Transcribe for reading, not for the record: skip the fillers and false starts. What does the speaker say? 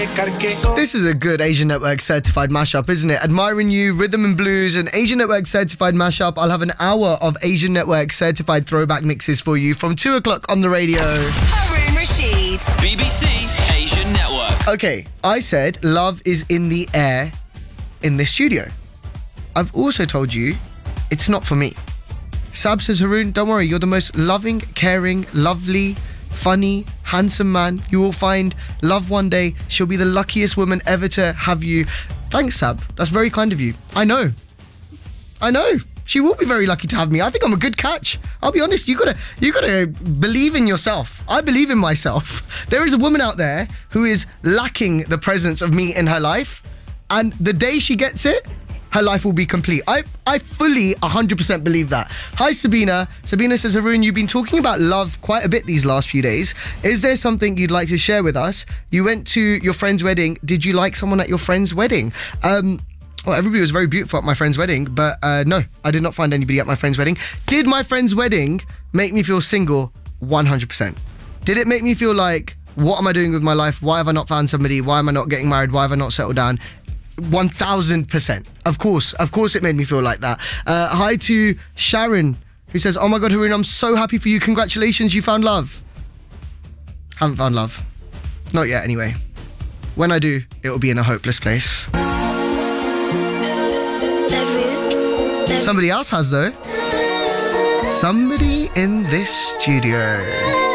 This is a good Asian Network certified mashup, isn't it? Admiring You, Rhythm and Blues, and Asian Network certified mashup. I'll have an hour of Asian Network certified throwback mixes for you from 2 o'clock on the radio. Harun Rashid. BBC Asian Network. Okay, I said love is in the air in this studio. I've also told you it's not for me. Sab says, Harun, don't worry, you're the most loving, caring, lovely, funny, handsome man. You will find love one day. She'll be the luckiest woman ever to have you. Thanks, Sab. That's very kind of you. I know. She will be very lucky to have me. I think I'm a good catch. I'll be honest. You gotta believe in yourself. I believe in myself. There is a woman out there who is lacking the presence of me in her life, and the day she gets it, her life will be complete. I fully 100% believe that. Hi, Sabina. Sabina says, Harun, you've been talking about love quite a bit these last few days. Is there something you'd like to share with us? You went to your friend's wedding. Did you like someone at your friend's wedding? Well, everybody was very beautiful at my friend's wedding, but no, I did not find anybody at my friend's wedding. Did my friend's wedding make me feel single? 100%. Did it make me feel like, what am I doing with my life? Why have I not found somebody? Why am I not getting married? Why have I not settled down? 1000%. Of course it made me feel like that. Hi to Sharon, who says, oh my God, Harun, I'm so happy for you. Congratulations, you found love. Haven't found love. Not yet, anyway. When I do, it will be in a hopeless place. Somebody else has, though. Somebody in this studio.